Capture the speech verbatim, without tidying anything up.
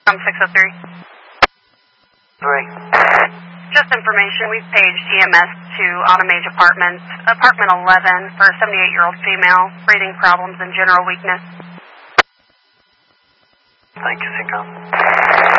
from six oh three. Three. Just information, we've paged E M S to Automage Apartments, apartment eleven, for a seventy-eight-year-old female, breathing problems and general weakness. Thank you, Seacom.